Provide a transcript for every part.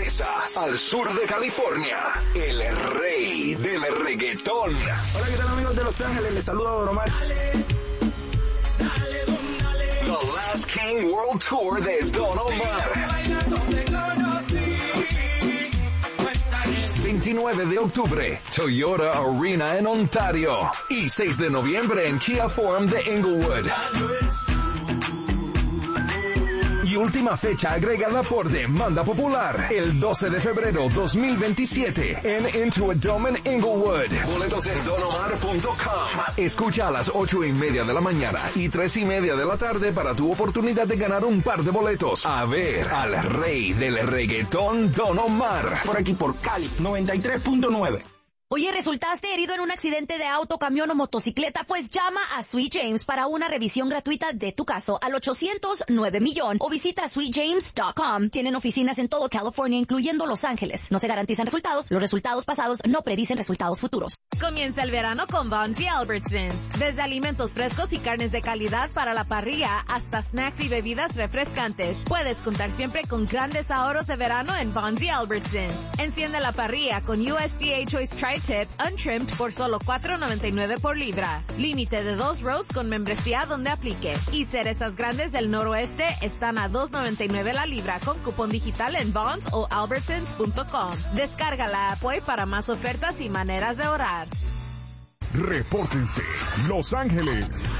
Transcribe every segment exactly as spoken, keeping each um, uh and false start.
Mesa, al sur de California, el rey del reggaetón. Hola, ¿qué tal, amigos de Los Ángeles? Les saluda Don Omar. The Last King World Tour de Don Omar. veintinueve de octubre, Toyota Arena en Ontario. Y seis de noviembre en Kia Forum de Inglewood. Y última fecha agregada por demanda popular, el doce de febrero dos mil veintisiete en Into a Dome en Inglewood. Boletos en don omar punto com. Escucha a las ocho y media de la mañana y tres y media de la tarde para tu oportunidad de ganar un par de boletos. A ver al rey del reggaetón, Don Omar. Por aquí por Cali, noventa y tres punto nueve. Oye, ¿resultaste herido en un accidente de auto, camión o motocicleta? Pues llama a Sweet James para una revisión gratuita de tu caso al ochocientos nueve millón o visita sweet james punto com. Tienen oficinas en todo California, incluyendo Los Ángeles. No se garantizan resultados. Los resultados pasados no predicen resultados futuros. Comienza el verano con Vons y Albertsons. Desde alimentos frescos y carnes de calidad para la parrilla hasta snacks y bebidas refrescantes. Puedes contar siempre con grandes ahorros de verano en Vons y Albertsons. Enciende la parrilla con U S D A Choice Tri-Tip Untrimmed por solo cuatro noventa y nueve por libra. Límite de dos rows con membresía donde aplique. Y cerezas grandes del noroeste están a dos noventa y nueve la libra con cupón digital en Vons o albertsons punto com. Descarga la app hoy para más ofertas y maneras de ahorrar. Repórtense, Los Ángeles.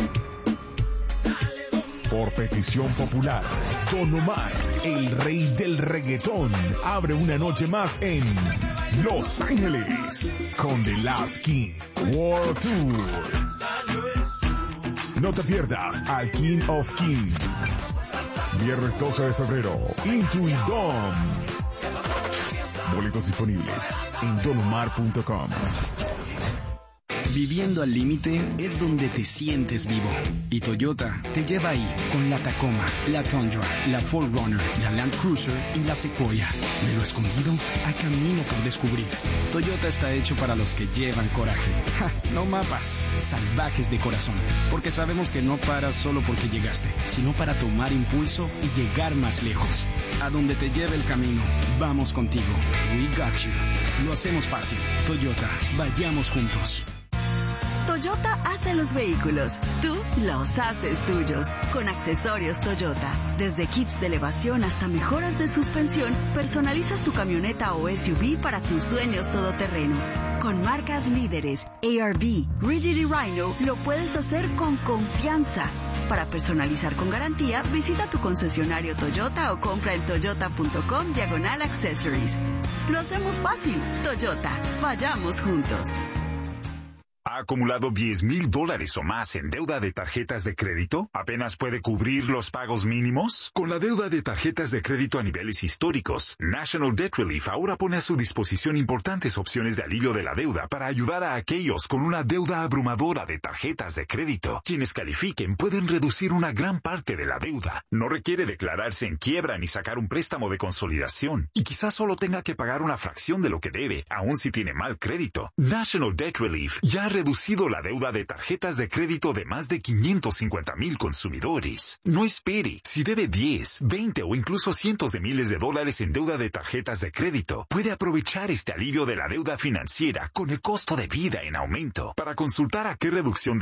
Por petición popular, Don Omar, el rey del reggaetón, abre una noche más en Los Ángeles con The Last King World Tour. No te pierdas al King of Kings. Viernes doce de febrero, Into a Dome. Boletos disponibles en don omar punto com. Viviendo al límite es donde te sientes vivo. Y Toyota te lleva ahí con la Tacoma, la Tundra, la cuatro runner, la Land Cruiser y la Sequoia. De lo escondido a camino por descubrir. Toyota está hecho para los que llevan coraje. Ja, no mapas, salvajes de corazón. Porque sabemos que no paras solo porque llegaste, sino para tomar impulso y llegar más lejos. A donde te lleve el camino, vamos contigo. We got you. Lo hacemos fácil. Toyota, vayamos juntos. Toyota hace los vehículos, tú los haces tuyos. Con accesorios Toyota, desde kits de elevación hasta mejoras de suspensión, personalizas tu camioneta o S U V para tus sueños todoterreno. Con marcas líderes, A R B, Rigid y Rhino, lo puedes hacer con confianza. Para personalizar con garantía, visita tu concesionario Toyota o compra en toyota punto com diagonal accessories. Lo hacemos fácil. Toyota, vayamos juntos. ¿Ha acumulado diez mil dólares o más en deuda de tarjetas de crédito? ¿Apenas puede cubrir los pagos mínimos? Con la deuda de tarjetas de crédito a niveles históricos, National Debt Relief ahora pone a su disposición importantes opciones de alivio de la deuda para ayudar a aquellos con una deuda abrumadora de tarjetas de crédito. Quienes califiquen pueden reducir una gran parte de la deuda. No requiere declararse en quiebra ni sacar un préstamo de consolidación. Y quizás solo tenga que pagar una fracción de lo que debe, aun si tiene mal crédito. National Debt Relief ya ha reducido la deuda de tarjetas de crédito de más de quinientos cincuenta mil consumidores. No espere. Si debe diez, veinte o incluso cientos de miles de dólares en deuda de tarjetas de crédito, puede aprovechar este alivio de la deuda financiera con el costo de vida en aumento. Para consultar a qué reducción